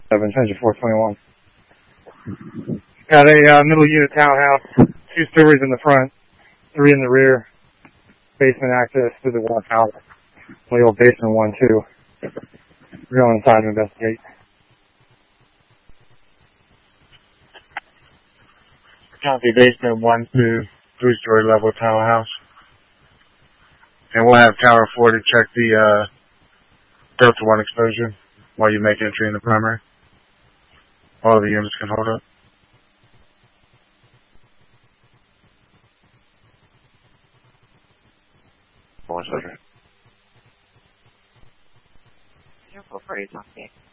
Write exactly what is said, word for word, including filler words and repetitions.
seven, change to four twenty-one. Got a uh, middle unit townhouse, two stories in the front, three in the rear, basement access to the one house, the old basement one too. We're going inside to investigate. County basement one, two, three story level townhouse. And we'll have Tower four to check the uh, Delta one exposure while you make entry in the primary. All of the units can hold up. One second. Careful for his on